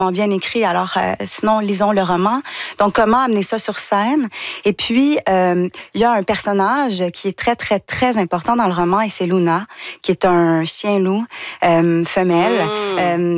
bien écrit. Alors, sinon, lisons le roman. Donc, comment amener ça sur scène? Et puis, il y a un personnage qui est très, très, très important dans le roman, et c'est Luna, qui est un chien-loup femelle.